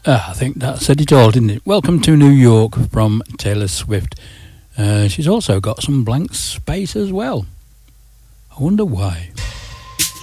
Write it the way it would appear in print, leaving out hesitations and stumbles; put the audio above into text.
I think that said it all, didn't it? Welcome to New York from Taylor Swift. She's also got some blank space as well. I wonder why.